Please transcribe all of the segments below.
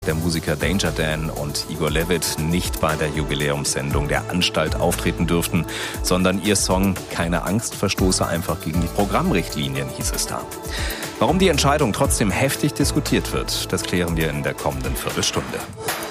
der Musiker Danger Dan und Igor Levit nicht bei der Jubiläumssendung der Anstalt auftreten dürften, sondern ihr Song Keine Angst verstoße einfach gegen die Programmrichtlinien, hieß es da. Warum die Entscheidung trotzdem heftig diskutiert wird, das klären wir in der kommenden Viertelstunde.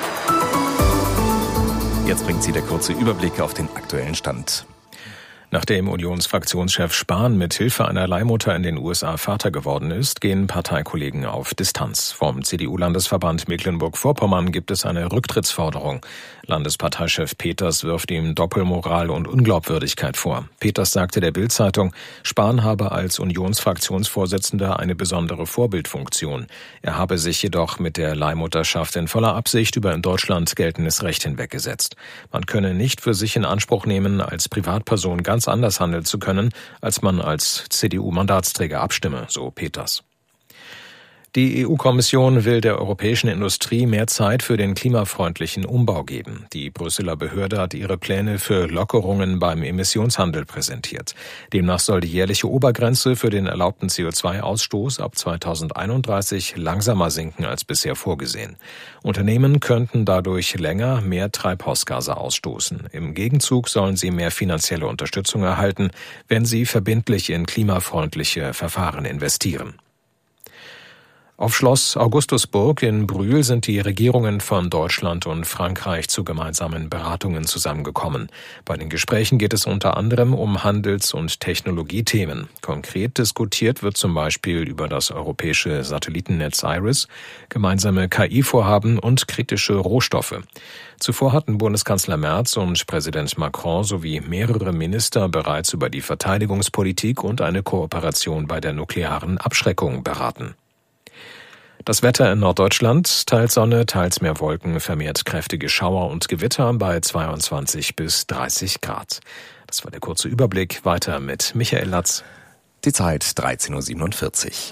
Jetzt bringt sie der kurze Überblick auf den aktuellen Stand. Nachdem Unionsfraktionschef Spahn mit Hilfe einer Leihmutter in den USA Vater geworden ist, gehen Parteikollegen auf Distanz. Vom CDU-Landesverband Mecklenburg-Vorpommern gibt es eine Rücktrittsforderung. Landesparteichef Peters wirft ihm Doppelmoral und Unglaubwürdigkeit vor. Peters sagte der Bild-Zeitung, Spahn habe als Unionsfraktionsvorsitzender eine besondere Vorbildfunktion. Er habe sich jedoch mit der Leihmutterschaft in voller Absicht über in Deutschland geltendes Recht hinweggesetzt. Man könne nicht für sich in Anspruch nehmen, als Privatperson ganz anders handeln zu können, als man als CDU-Mandatsträger abstimme, so Peters. Die EU-Kommission will der europäischen Industrie mehr Zeit für den klimafreundlichen Umbau geben. Die Brüsseler Behörde hat ihre Pläne für Lockerungen beim Emissionshandel präsentiert. Demnach soll die jährliche Obergrenze für den erlaubten CO2-Ausstoß ab 2031 langsamer sinken als bisher vorgesehen. Unternehmen könnten dadurch länger mehr Treibhausgase ausstoßen. Im Gegenzug sollen sie mehr finanzielle Unterstützung erhalten, wenn sie verbindlich in klimafreundliche Verfahren investieren. Auf Schloss Augustusburg in Brühl sind die Regierungen von Deutschland und Frankreich zu gemeinsamen Beratungen zusammengekommen. Bei den Gesprächen geht es unter anderem um Handels- und Technologiethemen. Konkret diskutiert wird zum Beispiel über das europäische Satellitennetz IRIS, gemeinsame KI-Vorhaben und kritische Rohstoffe. Zuvor hatten Bundeskanzler Merz und Präsident Macron sowie mehrere Minister bereits über die Verteidigungspolitik und eine Kooperation bei der nuklearen Abschreckung beraten. Das Wetter in Norddeutschland, teils Sonne, teils mehr Wolken, vermehrt kräftige Schauer und Gewitter bei 22 bis 30 Grad. Das war der kurze Überblick. Weiter mit Michael Latz. Die Zeit 13.47 Uhr.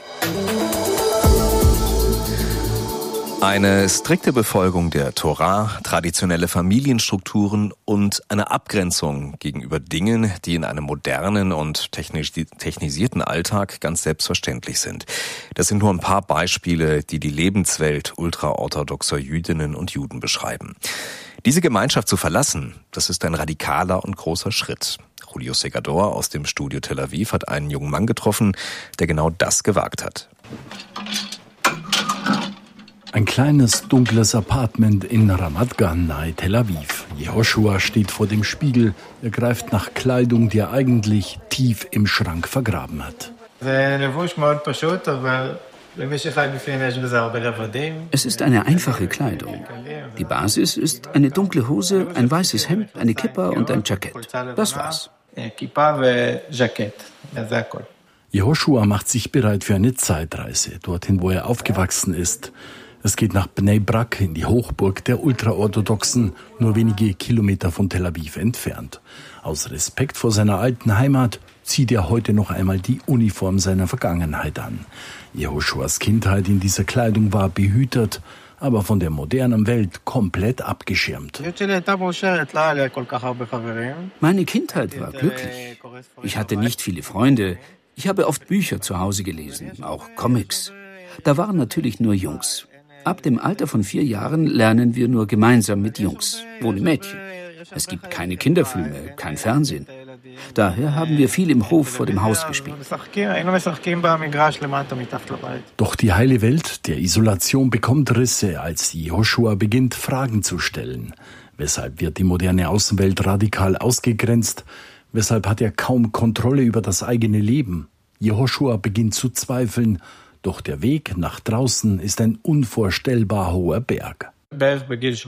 Eine strikte Befolgung der Tora, traditionelle Familienstrukturen und eine Abgrenzung gegenüber Dingen, die in einem modernen und technisierten Alltag ganz selbstverständlich sind. Das sind nur ein paar Beispiele, die die Lebenswelt ultraorthodoxer Jüdinnen und Juden beschreiben. Diese Gemeinschaft zu verlassen, das ist ein radikaler und großer Schritt. Julio Segador aus dem Studio Tel Aviv hat einen jungen Mann getroffen, der genau das gewagt hat. Ein kleines, dunkles Apartment in Ramat Gan nahe Tel Aviv. Jehoshua steht vor dem Spiegel. Er greift nach Kleidung, die er eigentlich tief im Schrank vergraben hat. Es ist eine einfache Kleidung. Die Basis ist eine dunkle Hose, ein weißes Hemd, eine Kippa und ein Jackett. Das war's. Jehoshua macht sich bereit für eine Zeitreise, dorthin, wo er aufgewachsen ist. Es geht nach Bnei Brak, in die Hochburg der Ultraorthodoxen, nur wenige Kilometer von Tel Aviv entfernt. Aus Respekt vor seiner alten Heimat zieht er heute noch einmal die Uniform seiner Vergangenheit an. Jehoshuas Kindheit in dieser Kleidung war behütet, aber von der modernen Welt komplett abgeschirmt. Meine Kindheit war glücklich. Ich hatte nicht viele Freunde. Ich habe oft Bücher zu Hause gelesen, auch Comics. Da waren natürlich nur Jungs. Ab dem Alter von 4 Jahren lernen wir nur gemeinsam mit Jungs, ohne Mädchen. Es gibt keine Kinderfilme, kein Fernsehen. Daher haben wir viel im Hof vor dem Haus gespielt. Doch die heile Welt der Isolation bekommt Risse, als Jehoshua beginnt, Fragen zu stellen. Weshalb wird die moderne Außenwelt radikal ausgegrenzt? Weshalb hat er kaum Kontrolle über das eigene Leben? Jehoshua beginnt zu zweifeln, doch der Weg nach draußen ist ein unvorstellbar hoher Berg. Mit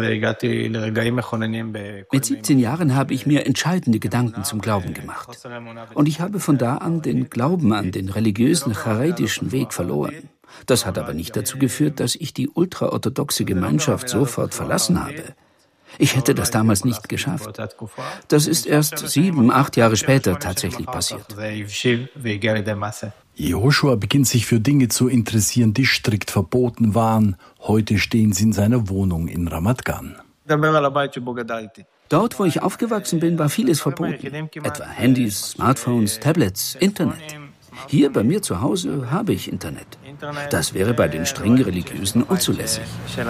17 Jahren habe ich mir entscheidende Gedanken zum Glauben gemacht. Und ich habe von da an den Glauben an den religiösen charedischen Weg verloren. Das hat aber nicht dazu geführt, dass ich die ultraorthodoxe Gemeinschaft sofort verlassen habe. Ich hätte das damals nicht geschafft. Das ist erst 7, 8 Jahre später tatsächlich passiert. Jehoshua beginnt sich für Dinge zu interessieren, die strikt verboten waren. Heute stehen sie in seiner Wohnung in Ramat Gan. Dort, wo ich aufgewachsen bin, war vieles verboten. Etwa Handys, Smartphones, Tablets, Internet. Hier bei mir zu Hause habe ich Internet. Das wäre bei den streng Religiösen unzulässig.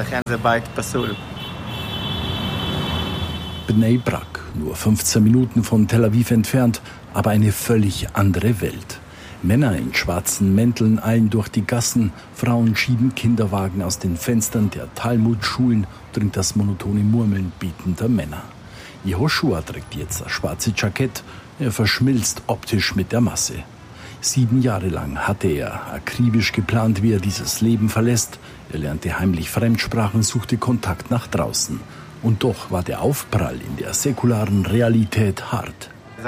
Bnei Brak, nur 15 Minuten von Tel Aviv entfernt, aber eine völlig andere Welt. Männer in schwarzen Mänteln eilen durch die Gassen, Frauen schieben Kinderwagen aus den Fenstern der Talmud-Schulen, dringt das monotone Murmeln betender Männer. Jehoschua trägt jetzt das schwarze Jackett, er verschmilzt optisch mit der Masse. 7 Jahre lang hatte er akribisch geplant, wie er dieses Leben verlässt. Er lernte heimlich Fremdsprachen, suchte Kontakt nach draußen. Und doch war der Aufprall in der säkularen Realität hart.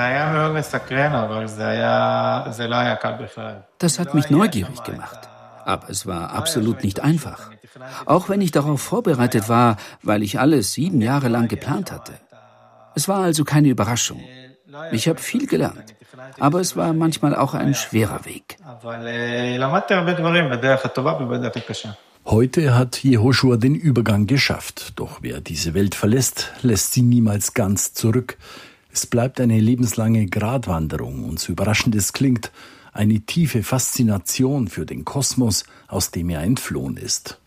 Das hat mich neugierig gemacht. Aber es war absolut nicht einfach. Auch wenn ich darauf vorbereitet war, weil ich alles 7 Jahre lang geplant hatte. Es war also keine Überraschung. Ich habe viel gelernt. Aber es war manchmal auch ein schwerer Weg. Heute hat Jehoschua den Übergang geschafft. Doch wer diese Welt verlässt, lässt sie niemals ganz zurück. Es bleibt eine lebenslange Gratwanderung und so überraschend es klingt, eine tiefe Faszination für den Kosmos, aus dem er entflohen ist.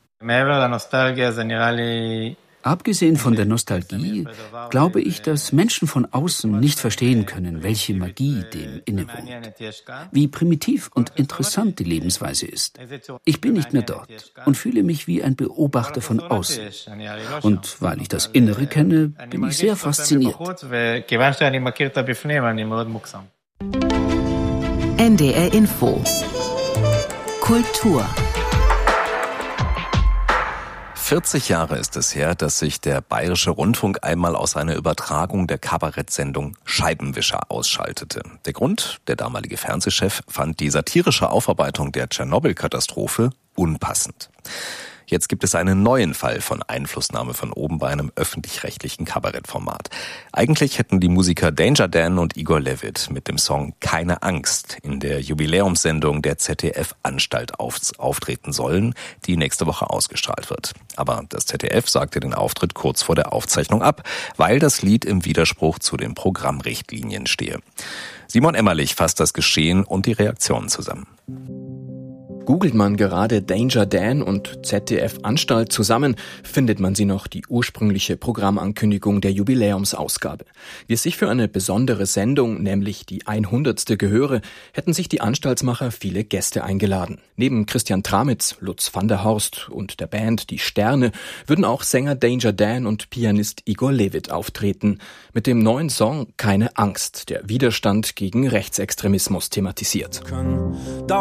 Abgesehen von der Nostalgie glaube ich, dass Menschen von außen nicht verstehen können, welche Magie dem innewohnt. Wie primitiv und interessant die Lebensweise ist. Ich bin nicht mehr dort und fühle mich wie ein Beobachter von außen. Und weil ich das Innere kenne, bin ich sehr fasziniert. NDR Info Kultur 40 Jahre ist es her, dass sich der Bayerische Rundfunk einmal aus einer Übertragung der Kabarettsendung Scheibenwischer ausschaltete. Der Grund? Der damalige Fernsehchef fand die satirische Aufarbeitung der Tschernobyl-Katastrophe unpassend. Jetzt gibt es einen neuen Fall von Einflussnahme von oben bei einem öffentlich-rechtlichen Kabarettformat. Eigentlich hätten die Musiker Danger Dan und Igor Levit mit dem Song Keine Angst in der Jubiläumssendung der ZDF-Anstalt auftreten sollen, die nächste Woche ausgestrahlt wird. Aber das ZDF sagte den Auftritt kurz vor der Aufzeichnung ab, weil das Lied im Widerspruch zu den Programmrichtlinien stehe. Simon Emmerlich fasst das Geschehen und die Reaktionen zusammen. Googelt man gerade Danger Dan und ZDF-Anstalt zusammen, findet man sie noch, die ursprüngliche Programmankündigung der Jubiläumsausgabe. Wie es sich für eine besondere Sendung, nämlich die 100. gehöre, hätten sich die Anstaltsmacher viele Gäste eingeladen. Neben Christian Tramitz, Lutz van der Horst und der Band Die Sterne würden auch Sänger Danger Dan und Pianist Igor Levit auftreten. Mit dem neuen Song Keine Angst, der Widerstand gegen Rechtsextremismus thematisiert.